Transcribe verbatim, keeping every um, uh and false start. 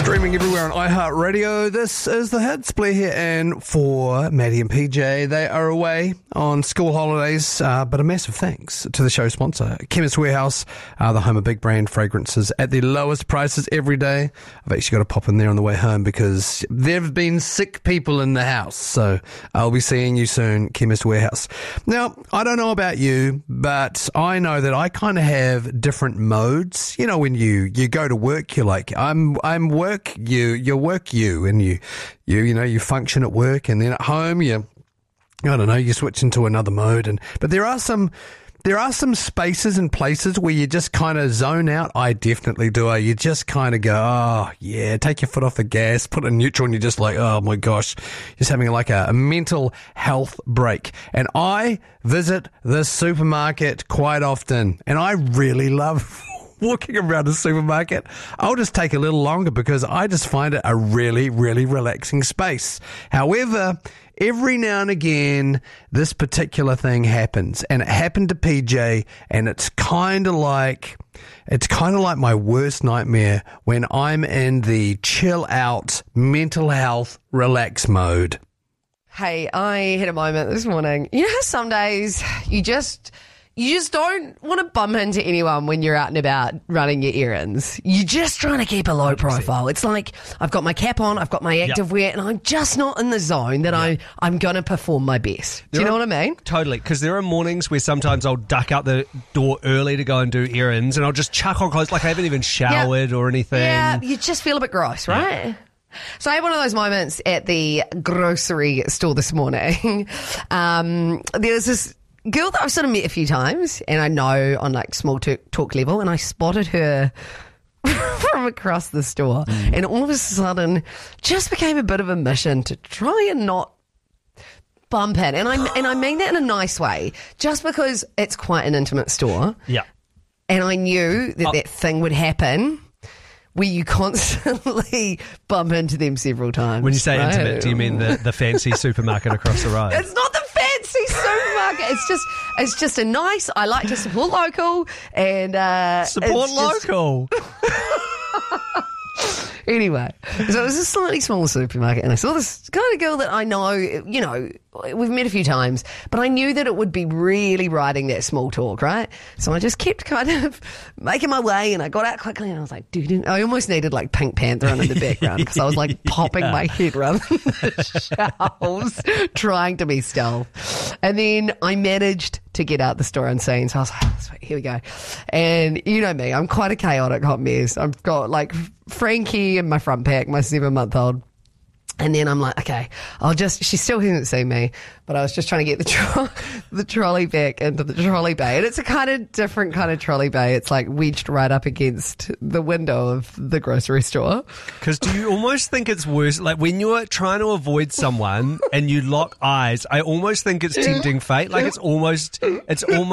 Streaming everywhere on iHeartRadio. This is The Hits. Blair here, and for Maddie and P J, they are away on school holidays, uh, but a massive thanks to the show sponsor, Chemist Warehouse, uh, the home of big brand fragrances at the lowest prices every day. I've actually got to pop in there on the way home because there have been sick people in the house, so I'll be seeing you soon, Chemist Warehouse. Now, I don't know about you, but I know that I kind of have different modes. You know, when you, you go to work, you're like, I'm I'm work you, you work you, and you, you, you know, you function at work, and then at home, you, I don't know, you switch into another mode. And but there are some, there are some spaces and places where you just kind of zone out. I definitely do. You just kind of go, oh yeah, take your foot off the gas, put it in neutral, and you're just like, oh my gosh, just having like a, a mental health break. And I visit this supermarket quite often, and I really love walking around a supermarket. I'll just take a little longer because I just find it a really, really relaxing space. However, every now and again, this particular thing happens, and it happened to P J, and it's kind of like, it's kind of like my worst nightmare when I'm in the chill out, mental health, relax mode. Hey, I had a moment this morning. You know how some days you just... You just don't want to bump into anyone when you're out and about running your errands. You're just trying to keep a low profile. It's like, I've got my cap on, I've got my active wear, and I'm just not in the zone that I, I'm going to perform my best. Do There you know are- what I mean? Totally, because there are mornings where sometimes I'll duck out the door early to go and do errands, and I'll just chuck on clothes like I haven't even showered or anything. Yeah, you just feel a bit gross, right? So I had one of those moments at the grocery store this morning. um, there was this girl that I've sort of met a few times, and I know on like small talk, talk level, and I spotted her from across the store, mm. and all of a sudden just became a bit of a mission to try and not bump in, and I and I mean that in a nice way, just because it's quite an intimate store. Yeah, and I knew that oh. that thing would happen where you constantly bump into them several times. When you say right? intimate, do you mean the, the fancy supermarket across the road? It's not the fancy supermarket. It's just it's just a nice, I like to support local and... Uh, support just, local? Anyway, so it was a slightly smaller supermarket, and I saw this kind of girl that I know, you know, we've met a few times, but I knew that it would be really riding that small talk, right? So I just kept kind of making my way, and I got out quickly, and I was like, dude, I almost needed like Pink Panther on in the background because I was like popping yeah. my head around the shelves, trying to be stealth. And then I managed to get out the store unseen, so I was like, oh, sweet, here we go. And you know me, I'm quite a chaotic hot mess. I've got like Frankie in my front pack, my seven month old. And then I'm like, okay, I'll just, she still hasn't seen me, but I was just trying to get the tro- the trolley back into the trolley bay. And it's a kind of different kind of trolley bay. It's like wedged right up against the window of the grocery store. Because do you almost think it's worse? Like when you're trying to avoid someone and you lock eyes, I almost think it's tempting fate. Like it's almost, it's almost.